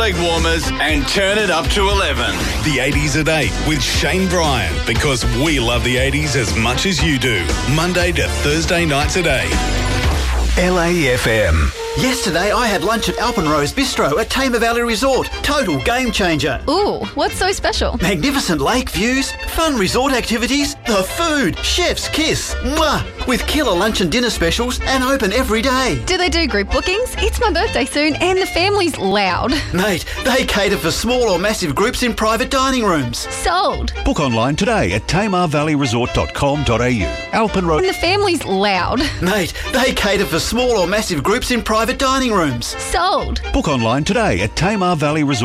leg warmers and turn it up to 11. The 80s at 8 with Shane Bryan, because we love the 80s as much as you do. Monday to Thursday nights at 8. LAFM. Yesterday I had lunch at Alpenrose Bistro at Tamar Valley Resort. Total game changer. Ooh, what's so special? Magnificent lake views, fun resort activities, the food, chef's kiss. Mwah! With killer lunch and dinner specials and open every day. Do they do group bookings? It's my birthday soon and the family's loud. Mate, they cater for small or massive groups in private dining rooms. Sold. Book online today at tamarvalleyresort.com.au. Alpenrose. And the family's loud. Mate, they cater for small or massive groups in private dining rooms. Sold. Book online today at Tamar Valley Resort.